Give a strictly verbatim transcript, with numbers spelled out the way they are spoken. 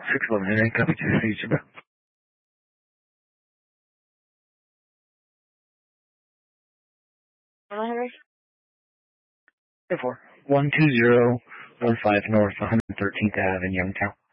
six eleven, and then copy to the future, bro. Henry? four one two zero one five North one hundred thirteenth Avenue in Youngtown.